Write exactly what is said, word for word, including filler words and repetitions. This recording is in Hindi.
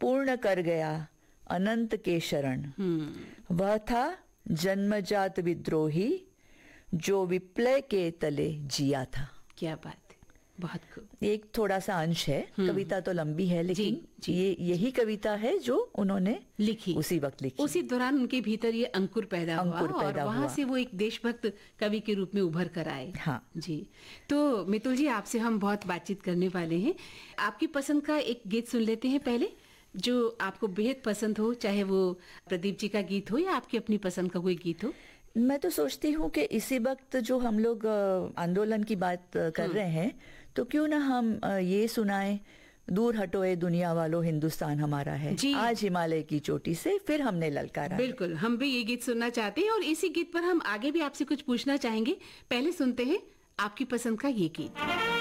पूर्ण कर गया अनंत के शरण। वह था जन्मजात विद्रोही जो विप्लव के तले जिया था। क्या बात है, बहुत खूब। एक थोड़ा सा अंश है, कविता तो लंबी है लेकिन जी, जी, ये यही कविता है जो उन्होंने लिखी, उसी वक्त लिखी। उसी दौरान उनके भीतर ये अंकुर पैदा अंकुर हुआ पैदा और वहां हुआ। से वो एक देशभक्त कवि के रूप में उभर कर आए। हाँ जी। तो मितुल जी, आपसे हम बहुत बातचीत करने वाले हैं। आपकी पसंद का एक गीत सुन लेते हैं पहले, जो आपको बेहद पसंद हो, चाहे वो प्रदीप जी का गीत हो या आपकी अपनी पसंद का कोई गीत हो। मैं तो सोचती हूँ कि इसी वक्त जो हम लोग आंदोलन की बात कर रहे हैं, तो क्यों ना हम ये सुनाएं, दूर हटोए दुनिया वालों हिंदुस्तान हमारा है, आज हिमालय की चोटी से फिर हमने ललकारा। बिल्कुल, हम भी ये गीत सुनना चाहते हैं और इसी गीत पर हम आगे भी आपसे कुछ पूछना चाहेंगे। पहले सुनते हैं आपकी पसंद का ये गीत।